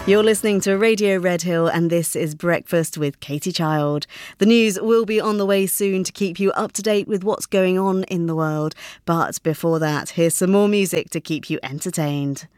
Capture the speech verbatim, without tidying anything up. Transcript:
You're listening to Radio Redhill and this is Breakfast with Katie Child. The news will be on the way soon to keep you up to date with what's going on in the world. But before that, here's some more music to keep you entertained.